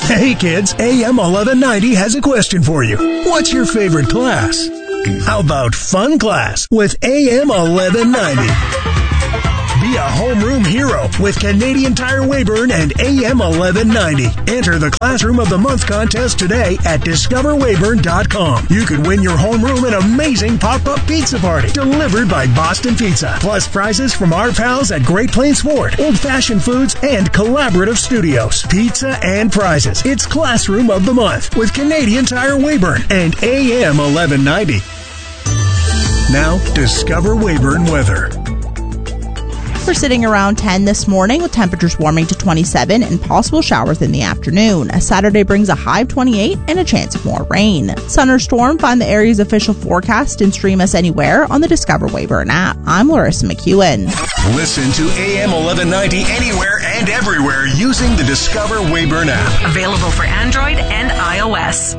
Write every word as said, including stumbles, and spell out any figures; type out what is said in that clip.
Hey kids, A M eleven ninety has a question for you. What's your favorite class? How about fun class with A M eleven ninety? Be a homeroom hero with Canadian Tire Weyburn and A M eleven ninety. Enter the Classroom of the Month contest today at discover weyburn dot com. You could win your homeroom an amazing pop-up pizza party delivered by Boston Pizza. Plus prizes from our pals at Great Plains Ford, Old Fashioned Foods, and Collaborative Studios. Pizza and prizes. It's Classroom of the Month with Canadian Tire Weyburn and A M eleven ninety. Now, Discover Weyburn weather. We're sitting around ten this morning with temperatures warming to twenty-seven and possible showers in the afternoon. Saturday brings a high of twenty-eight and a chance of more rain. Sun or storm, find the area's official forecast and stream us anywhere on the Discover Weyburn app. I'm Larissa McEwen. Listen to A M eleven ninety anywhere and everywhere using the Discover Weyburn app. Available for Android and iOS.